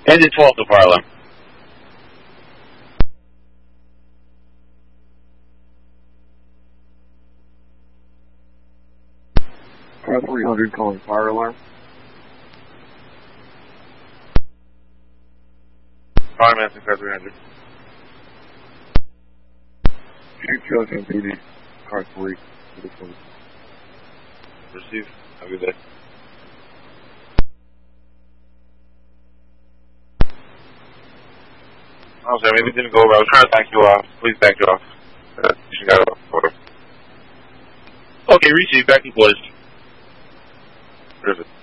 Engine 12 to fire alarm. Car 300 calling fire alarm. Fireman to car 300. Chief Judge on duty, car 3. Receive. Have a good day. Oh, sorry, maybe it didn't go over. I was trying to back you off. Please back you off. You got it off. Order. Okay, receive. Back in quarters. Perfect.